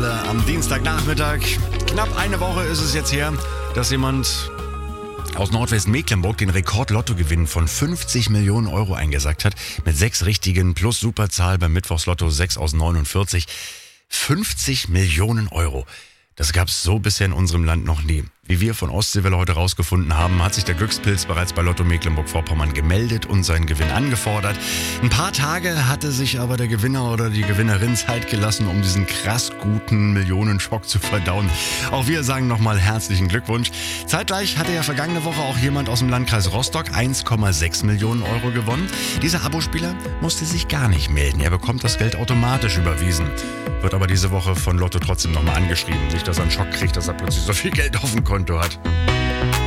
Welle am Dienstagnachmittag. Knapp eine Woche ist es jetzt her, dass jemand aus Nordwestmecklenburg den Rekord-Lottogewinn von 50 Millionen Euro eingesackt hat. Mit 6 richtigen plus Superzahl beim Mittwochslotto 6 aus 49. 50 Millionen Euro. Das gab es so bisher in unserem Land noch nie. Wie wir von Ostseewelle heute rausgefunden haben, hat sich der Glückspilz bereits bei Lotto Mecklenburg-Vorpommern gemeldet und seinen Gewinn angefordert. Ein paar Tage hatte sich aber der Gewinner oder die Gewinnerin Zeit gelassen, um diesen krass guten Millionenschock zu verdauen. Auch wir sagen nochmal herzlichen Glückwunsch. Zeitgleich hatte ja vergangene Woche auch jemand aus dem Landkreis Rostock 1,6 Millionen Euro gewonnen. Dieser Abospieler musste sich gar nicht melden. Er bekommt das Geld automatisch überwiesen. Wird aber diese Woche von Lotto trotzdem nochmal angeschrieben. Nicht, dass er einen Schock kriegt, dass er plötzlich so viel Geld auf dem Konto hat.